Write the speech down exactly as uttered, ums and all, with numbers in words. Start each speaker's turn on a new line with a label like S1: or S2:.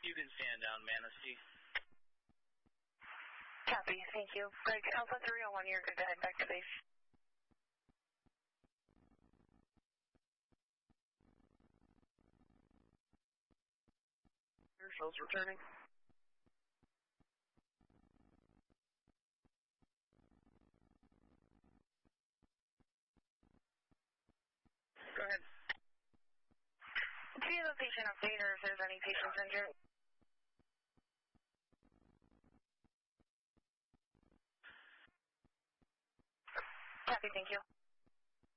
S1: You can stand down, Manistee.
S2: Copy, thank you. Greg, Alpha three oh one, you're good to head back to base.
S3: Airshell's returning. Go ahead.
S2: Do you have a patient update or if there's any patients injured? Copy, thank you.